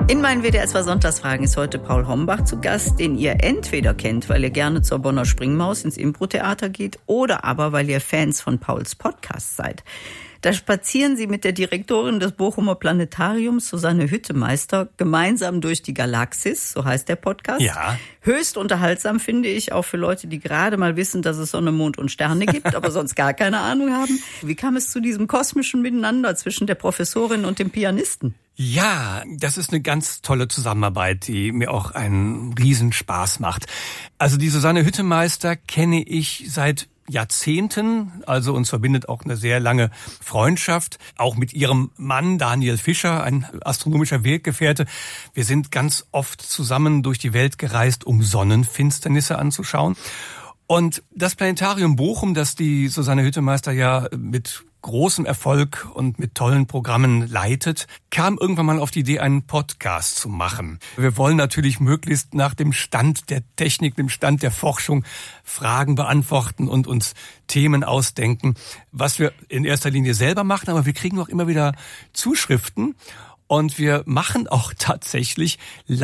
In meinen WDR 2 Sonntagsfragen ist heute Paul Hombach zu Gast, den ihr entweder kennt, weil ihr gerne zur Bonner Springmaus ins Impro-Theater geht, oder aber, weil ihr Fans von Pauls Podcast seid. Da spazieren sie mit der Direktorin des Bochumer Planetariums, Susanne Hüttemeister, gemeinsam durch die Galaxis, so heißt der Podcast. Ja. Höchst unterhaltsam, finde ich, auch für Leute, die gerade mal wissen, dass es Sonne, Mond und Sterne gibt, aber sonst gar keine Ahnung haben. Wie kam es zu diesem kosmischen Miteinander zwischen der Professorin und dem Pianisten? Ja, das ist eine ganz tolle Zusammenarbeit, die mir auch einen Riesenspaß macht. Also die Susanne Hüttemeister kenne ich seit Jahrzehnten, also uns verbindet auch eine sehr lange Freundschaft, auch mit ihrem Mann Daniel Fischer, ein astronomischer Weggefährte. Wir sind ganz oft zusammen durch die Welt gereist, um Sonnenfinsternisse anzuschauen. Und das Planetarium Bochum, das die Susanne Hüttemeister ja mit großem Erfolg und mit tollen Programmen leitet, kam irgendwann mal auf die Idee, einen Podcast zu machen. Wir wollen natürlich möglichst nach dem Stand der Technik, dem Stand der Forschung Fragen beantworten und uns Themen ausdenken, was wir in erster Linie selber machen, aber wir kriegen auch immer wieder Zuschriften und wir machen auch tatsächlich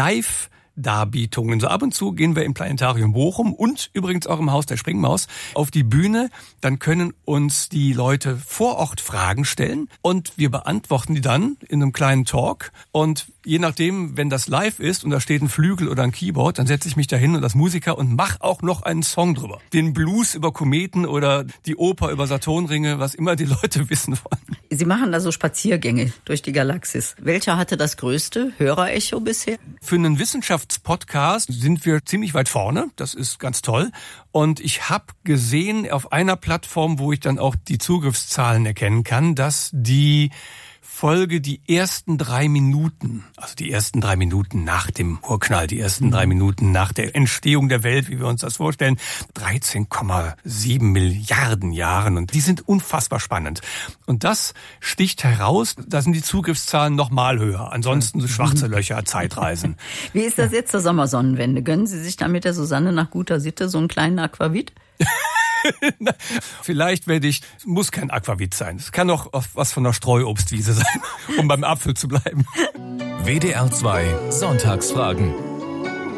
Live-Darbietungen. So ab und zu gehen wir im Planetarium Bochum und übrigens auch im Haus der Springmaus auf die Bühne. Dann können uns die Leute vor Ort Fragen stellen und wir beantworten die dann in einem kleinen Talk. Und je nachdem, wenn das live ist und da steht ein Flügel oder ein Keyboard, dann setze ich mich da hin und als Musiker und mache auch noch einen Song drüber. Den Blues über Kometen oder die Oper über Saturnringe, was immer die Leute wissen wollen. Sie machen da so Spaziergänge durch die Galaxis. Welcher hatte das größte Hörerecho bisher? Für einen Wissenschaftspodcast sind wir ziemlich weit vorne. Das ist ganz toll. Und ich habe gesehen auf einer Plattform, wo ich dann auch die Zugriffszahlen erkennen kann, dass die Folge die ersten 3 Minuten, also die ersten 3 Minuten nach dem Urknall, die ersten 3 Minuten nach der Entstehung der Welt, wie wir uns das vorstellen, 13,7 Milliarden Jahren. Und die sind unfassbar spannend. Und das sticht heraus, da sind die Zugriffszahlen noch mal höher. Ansonsten so schwarze Löcher, Zeitreisen. Wie ist das jetzt zur Sommersonnenwende? Gönnen Sie sich da mit der Susanne nach guter Sitte so einen kleinen Aquavit? Vielleicht muss kein Aquavit sein. Es kann auch was von der Streuobstwiese sein, um beim Apfel zu bleiben. WDR 2 Sonntagsfragen.